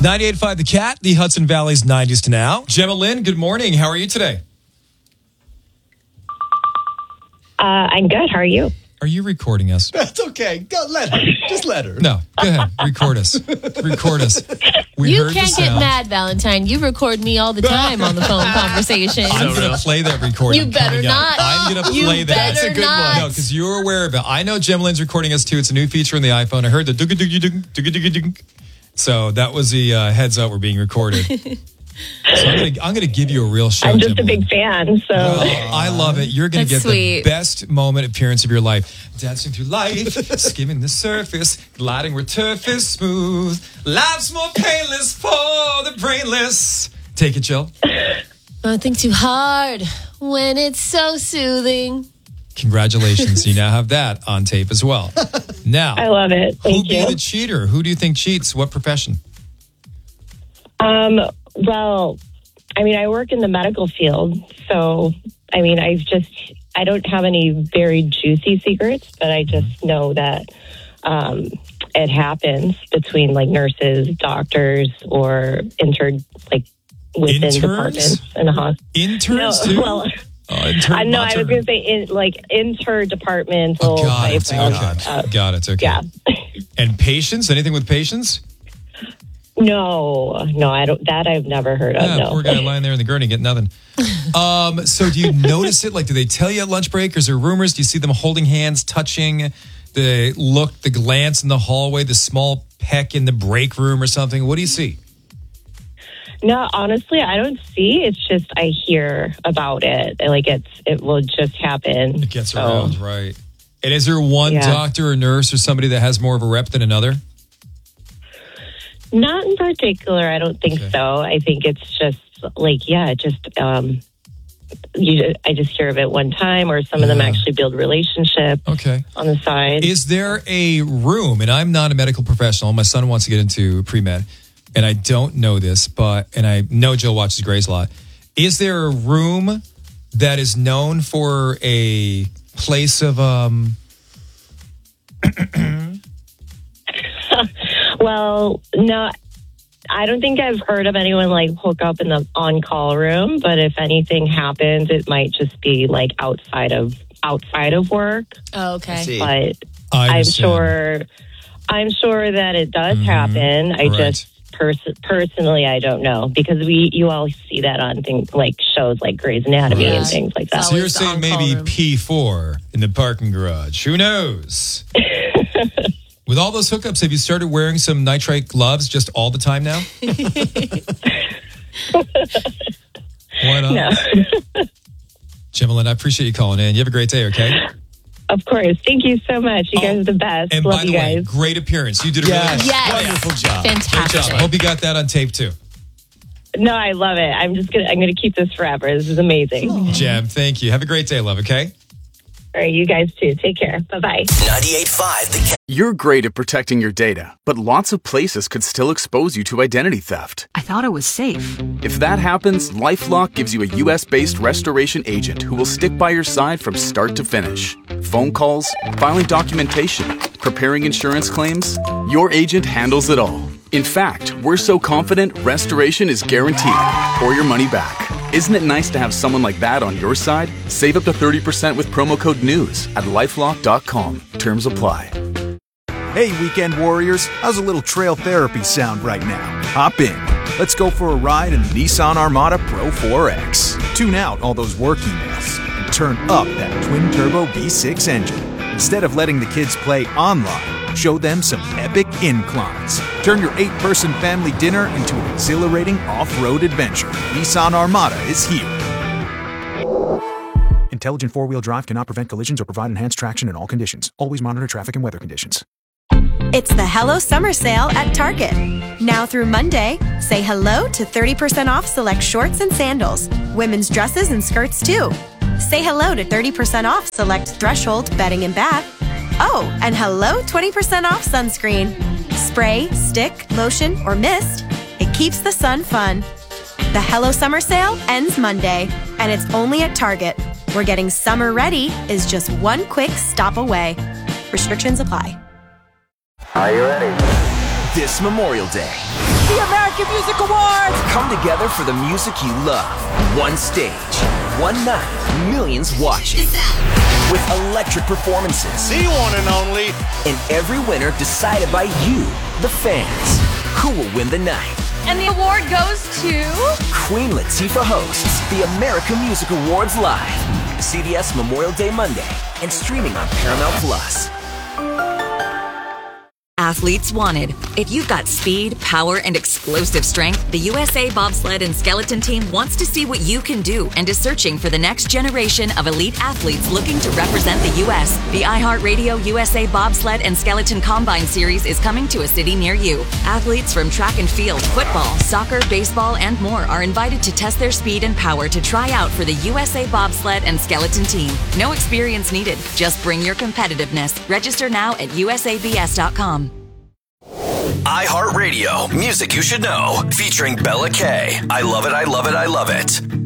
98.5 The Cat, the Hudson Valley's 90s to now. Gemma Lynn, good morning. How are you today? I'm good. How are you? Are you recording us? That's okay. Go, let her. Just let her. No, go ahead. Record us. Record us. You can't get mad, Valentine. You record me all the time on the phone conversation. I'm going to play that recording. You better not. I'm going to play that. That's a good one. No, because you're aware of it. I know Gemma Lynn's recording us too. It's a new feature on the iPhone. I heard the dooga-dooga-dooga-dooga-dooga. So that was the heads up we're being recorded. So I'm gonna give you a real show. I'm just Gemma a big fan, so I love it. You're gonna That's get sweet. the best moment appearance of your life. Dancing through life, skimming the surface, gliding where turf is smooth. Life's more painless for the brainless. Take it, Jill. Don't think too hard when it's so soothing. Congratulations, you now have that on tape as well. Now, I love it. Thank who'd you. be the cheater? Who do you think cheats? What profession? Well, I mean, I work in the medical field, so I mean, I don't have any very juicy secrets, but I just know that it happens between like nurses, doctors, or within Interns? departments in the hospital. Interns too? Well, I know. I was going to say interdepartmental. Oh, got it. type of, Got it. Okay. Yeah. And patients? Anything with patients? No, I don't. That I've never heard of. Yeah, No. poor guy lying there in the gurney getting nothing. So do you notice it? Like, do they tell you at lunch break? Or is there rumors? Do you see them holding hands, touching, the look, the glance in the hallway, the small peck in the break room or something? What do you see? No, honestly, I don't see. It's just I hear about it. Like it will just happen. It gets around, right? And is there one doctor or nurse or somebody that has more of a rep than another? Not in particular. I don't think so. I think it's just I just hear of it one time, or some of them actually build relationships. Okay. On the side. Is there a room? And I'm not a medical professional. My son wants to get into pre-med, and I don't know this, and I know Jill watches Grey's a lot. Is there a room that is known for a place of Well, no, I don't think I've heard of anyone like hook up in the on-call room. But if anything happens, it might just be like outside of work. Oh, okay. But I'm sure that it does happen. I just personally, I don't know, because you all see that on things like shows like Grey's Anatomy and things like that. So you're saying maybe P4 in the parking garage? Who knows? With all those hookups, have you started wearing some nitrite gloves just all the time now? Why not? No. Gemma Lynn, I appreciate you calling in. You have a great day, okay? Of course. Thank you so much. You guys are the best. And Love by the you way, guys. great appearance. You did a really Wonderful job. Fantastic. Great job. I hope you got that on tape too. No, I love it. I'm gonna keep this forever. This is amazing. Gem, thank you. Have a great day, love, okay? All right, you guys too. Take care. Bye-bye. 98.5 The Cat. You're great at protecting your data, but lots of places could still expose you to identity theft. I thought it was safe. If that happens, LifeLock gives you a U.S.-based restoration agent who will stick by your side from start to finish. Phone calls, filing documentation, preparing insurance claims, your agent handles it all. In fact, we're so confident restoration is guaranteed or your money back. Isn't it nice to have someone like that on your side? Save up to 30% with promo code NEWS at LifeLock.com. Terms apply. Hey, weekend warriors, how's a little trail therapy sound right now? Hop in. Let's go for a ride in the Nissan Armada Pro 4X. Tune out all those work emails and turn up that twin-turbo V6 engine. Instead of letting the kids play online, show them some epic inclines. Turn your 8-person family dinner into an exhilarating off-road adventure. Nissan Armada is here. Intelligent four-wheel drive cannot prevent collisions or provide enhanced traction in all conditions. Always monitor traffic and weather conditions. It's the Hello Summer Sale at Target. Now through Monday, say hello to 30% off select shorts and sandals. Women's dresses and skirts too. Say hello to 30% off select Threshold bedding and bath. Oh, and hello 20% off sunscreen. Spray, stick, lotion, or mist. It keeps the sun fun. The Hello Summer Sale ends Monday, and it's only at Target, where getting summer ready is just one quick stop away. Restrictions apply. Are you ready? this Memorial Day. The American Music Awards! Come together for the music you love. One stage, one night, millions watching. With electric performances. The one and only. And every winner decided by you, the fans. Who will win the night? And the award goes to... Queen Latifah hosts the American Music Awards live. CBS Memorial Day Monday and streaming on Paramount Plus. Athletes wanted. If you've got speed, power, and explosive strength, the USA Bobsled and Skeleton Team wants to see what you can do and is searching for the next generation of elite athletes looking to represent the U.S. The iHeartRadio USA Bobsled and Skeleton Combine Series is coming to a city near you. Athletes from track and field, football, soccer, baseball, and more are invited to test their speed and power to try out for the USA Bobsled and Skeleton Team. No experience needed. Just bring your competitiveness. Register now at usabs.com. iHeartRadio, music you should know, featuring Bella K. I love it, I love it, I love it.